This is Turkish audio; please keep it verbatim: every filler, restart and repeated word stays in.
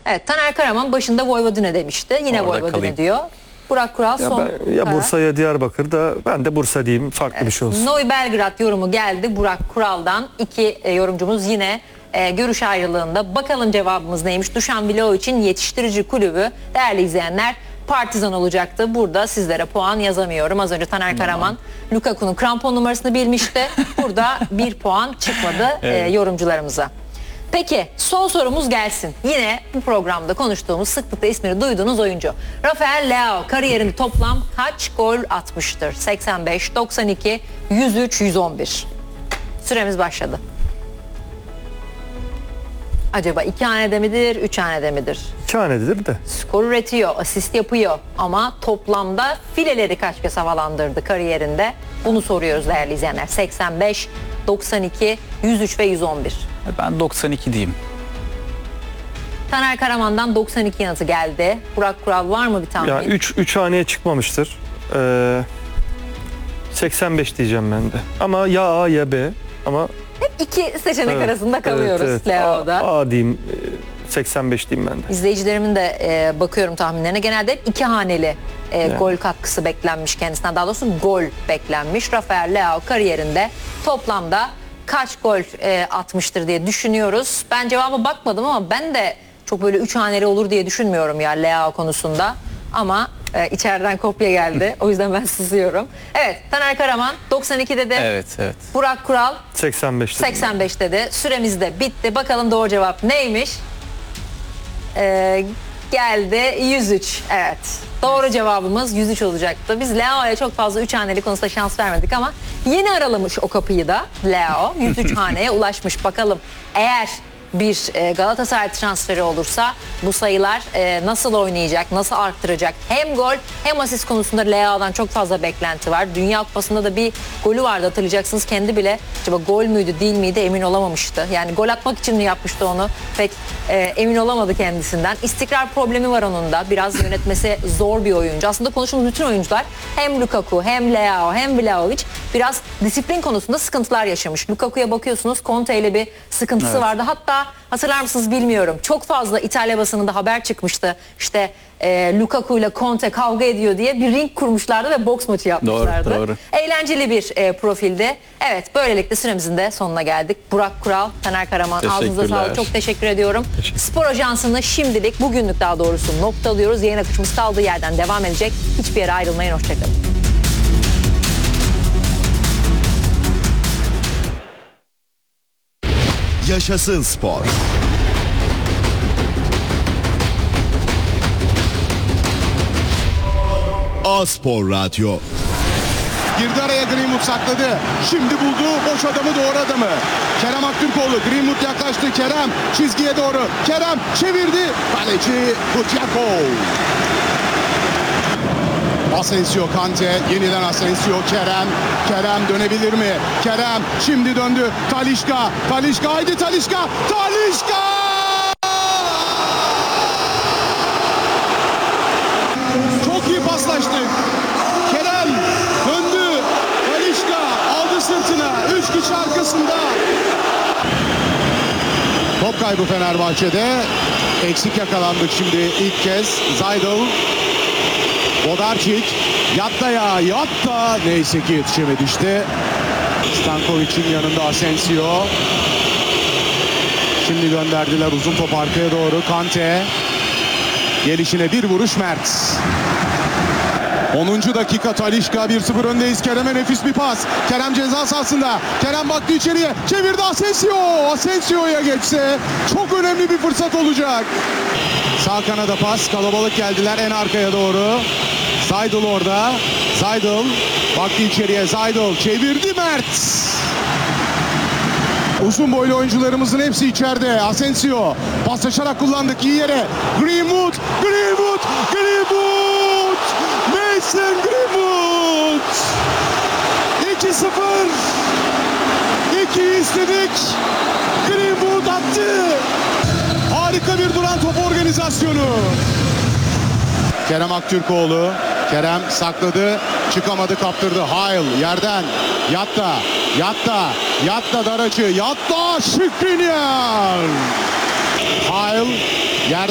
Evet, Taner Karaman başında Vojvodina demişti. Yine Orada Vojvodina kalayım. diyor. Burak Kural Ya, son ben, ya karar. Bursa ya Diyarbakır'da, ben de Bursa diyeyim, farklı Evet. bir şey olsun. Noy Belgrad yorumu geldi Burak Kural'dan. İki e, yorumcumuz yine e, görüş ayrılığında. Bakalım cevabımız neymiş? Dušan Vlahovic'in yetiştirici kulübü, değerli izleyenler, Partizan olacaktı. Burada sizlere puan yazamıyorum. Az önce Taner Karaman Lukaku'nun krampon numarasını bilmişti. Burada bir puan çıkmadı Evet. e, yorumcularımıza. Peki son sorumuz gelsin. Yine bu programda konuştuğumuz, sıklıkla ismini duyduğunuz oyuncu. Rafael Leao kariyerinde toplam kaç gol atmıştır? seksen beş, doksan iki, yüz üç, yüz on bir. Süremiz başladı. Acaba iki hanede midir, üç hanede midir? İki hanedir de. Skor üretiyor, asist yapıyor ama toplamda fileleri kaç kez havalandırdı kariyerinde? Bunu soruyoruz değerli izleyenler. seksen beş, doksan iki, yüz üç ve yüz on bir. Ben doksan iki diyeyim. Taner Karaman'dan doksan iki yanıtı geldi. Burak Kural var mı bir tahmin? Ya üç üç haneye çıkmamıştır. Ee, seksen beş diyeceğim ben de. Ama ya A ya B. Ama Hep iki seçenek evet, arasında kalıyoruz evet, evet. Leao'da. A, A diyeyim. e, seksen beş diyeyim ben de. İzleyicilerimin de e, bakıyorum tahminlerine. Genelde hep iki haneli e, Yani. gol katkısı beklenmiş kendisinden. Daha doğrusu gol beklenmiş. Rafael Leao kariyerinde toplamda kaç gol e, atmıştır diye düşünüyoruz. Ben cevaba bakmadım ama ben de çok böyle üç haneli olur diye düşünmüyorum ya Leao konusunda. Ama e, içeriden kopya geldi. O yüzden ben sızıyorum. Evet, Taner Karaman doksan iki dedi. Evet, evet. Burak Kural seksen beş dedim. seksen beş dedi. Süremiz de bitti. Bakalım doğru cevap neymiş? Ee, geldi yüz üç. Evet. Doğru cevabımız yüz üç olacaktı. Biz Leao'ya çok fazla üç haneli konusunda şans vermedik ama yeni aralamış o kapıyı da Leao. yüz üç haneye ulaşmış. Bakalım eğer bir e, Galatasaray transferi olursa bu sayılar e, nasıl oynayacak, nasıl arttıracak? Hem gol hem asist konusunda Leao'dan çok fazla beklenti var. Dünya Kupası'nda da bir golü vardı, hatırlayacaksınız. Kendi bile acaba gol müydü değil miydi emin olamamıştı. Yani gol atmak için mi yapmıştı onu pek e, emin olamadı kendisinden. İstikrar problemi var onun da. Biraz yönetmesi zor bir oyuncu. Aslında konuştuğumuz bütün oyuncular hem Lukaku hem Leao hem Vlahovic biraz disiplin konusunda sıkıntılar yaşamış. Lukaku'ya bakıyorsunuz, Conte ile bir sıkıntısı Evet. vardı. Hatta hatırlar mısınız bilmiyorum. Çok fazla İtalya basınında haber çıkmıştı. İşte e, Lukaku ile Conte kavga ediyor diye bir ring kurmuşlardı ve boks maçı yapmışlardı. Doğru, doğru. Eğlenceli bir e, profildi. Evet, böylelikle süremizin de sonuna geldik. Burak Kural, Taner Karaman, ağzınıza Teşekkürler. sağlık. Çok teşekkür ediyorum. Spor Ajansı'nı şimdilik, bugünlük daha doğrusu noktalıyoruz. Yayın akışımız kaldığı yerden devam edecek. Hiçbir yere ayrılmayın. Hoşçakalın. Yaşasın spor. A-Spor Radyo. Girdi araya, Greenwood sakladı. Şimdi buldu boş adamı, doğru adamı. Kerem Aktürkoğlu, Greenwood yaklaştı. Kerem çizgiye doğru. Kerem çevirdi. Kaleci Kutyakov. Asensio, Kante, yeniden Asensio, Kerem. Kerem dönebilir mi? Kerem şimdi döndü. Talisca, Talisca, haydi Talisca. Talisca! Çok iyi paslaştık. Kerem döndü. Talisca aldı sırtına. Üç kişi arkasında. Top kaybı Fenerbahçe'de. Eksik yakalandık şimdi ilk kez. Zaydel. Bodarčić. Yatta ya yatta. Neyse ki yetişemedi işte. Stankovic'in yanında Asensio. Şimdi gönderdiler uzun top arkaya doğru. Kante. Gelişine bir vuruş Mert. onuncu dakika Talisca, bir sıfır öndeyiz. Kerem'e nefis bir pas. Kerem ceza sahasında. Kerem baktı içeriye. Çevirdi Asensio. Asensio'ya geçse çok önemli bir fırsat olacak. Sağ kanada pas. Kalabalık geldiler en arkaya doğru. Zaydel orada. Zaydel baktı içeriye. Zaydel çevirdi Mert. Uzun boylu oyuncularımızın hepsi içeride. Asensio paslaşarak kullandık iyi yere. Greenwood, Greenwood, Greenwood. Mason Greenwood. iki sıfır. iki istedik. Greenwood attı. Harika bir duran top organizasyonu. Kerem Aktürkoğlu. Kerem sakladı. Çıkamadı, kaptırdı. Hayl yerden. Yatta. Yatta. Yatta Daracı. Yatta Şükrüner. Hayl yerden.